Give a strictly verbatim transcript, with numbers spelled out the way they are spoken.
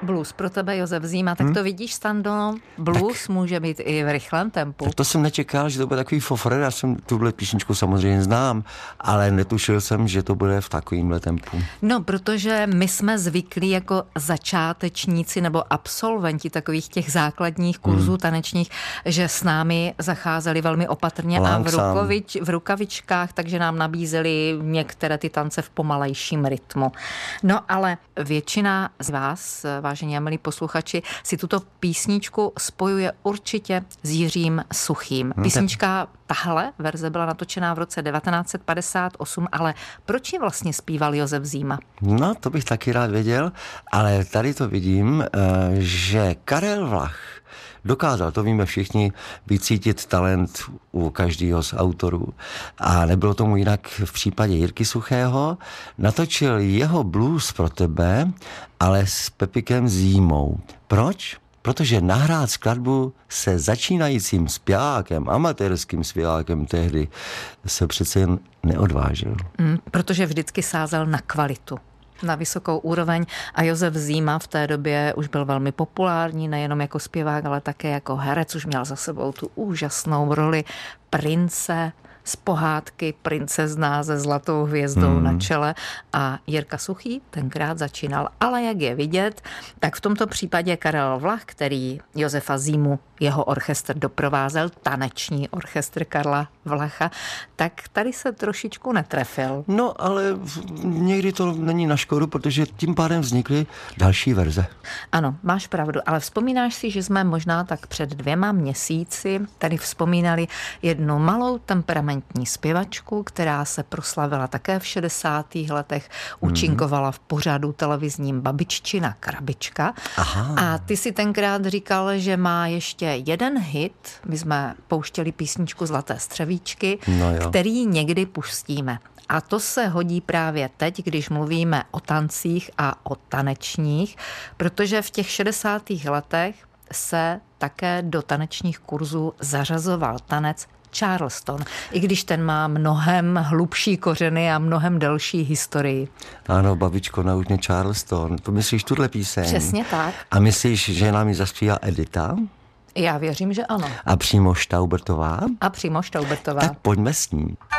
Blues pro tebe, Josef Zíma, tak hmm? to vidíš, Stando, blues tak může být i v rychlém tempu. Tak to jsem nečekal, že to bude takový fofr, já jsem tuhle písničku samozřejmě znám, ale netušil jsem, že to bude v takovýmhle tempu. No, protože my jsme zvyklí jako začátečníci nebo absolventi takových těch základních kurzů hmm. tanečních, že s námi zacházeli velmi opatrně a v, rukovič, v rukavičkách, takže nám nabízeli některé ty tance v pomalejším rytmu. No, ale většina z vás, vážení a milí posluchači, si tuto písničku spojuje určitě s Jiřím Suchým. Písnička tahle verze byla natočená v roce devatenáct set padesát osm, ale proč ji vlastně zpíval Josef Zíma? No, to bych taky rád věděl, ale tady to vidím, že Karel Vlach dokázal, to víme všichni, vycítit talent u každého z autorů. A nebylo tomu jinak v případě Jirky Suchého. Natočil jeho Blues pro tebe, ale s Pepikem Zímou. Proč? Protože nahrát skladbu se začínajícím zpěvákem, amatérským zpěvákem tehdy se přece jen neodvážil. Mm, protože vždycky sázel na kvalitu, na vysokou úroveň a Josef Zíma v té době už byl velmi populární, nejenom jako zpěvák, ale také jako herec, už měl za sebou tu úžasnou roli prince z pohádky Princezna se zlatou hvězdou hmm. na čele a Jirka Suchý tenkrát začínal. Ale jak je vidět, tak v tomto případě Karel Vlach, který Josefa Zímu, jeho orchestr doprovázel, taneční orchestr Karla Vlacha, tak tady se trošičku netrefil. No, ale někdy to není na škodu, protože tím pádem vznikly další verze. Ano, máš pravdu, ale vzpomínáš si, že jsme možná tak před dvěma měsíci tady vzpomínali jednu malou temperamentní zpěvačku, která se proslavila také v šedesátých letech, účinkovala v pořadu televizním Babiččina krabička. Aha. A ty si tenkrát říkal, že má ještě jeden hit, my jsme pouštěli písničku Zlaté střevíčky, no který někdy pustíme. A to se hodí právě teď, když mluvíme o tancích a o tanečních, protože v těch šedesátých letech se také do tanečních kurzů zařazoval tanec Charleston, i když ten má mnohem hlubší kořeny a mnohem delší historii. Ano, babičko, nauč mě Charleston. To myslíš tuhle píseň? Přesně tak. A myslíš, že nám ji zaspívá Edita? Já věřím, že ano. A přímo Štaubertová? A přímo Štaubertová. Tak pojďme s ní.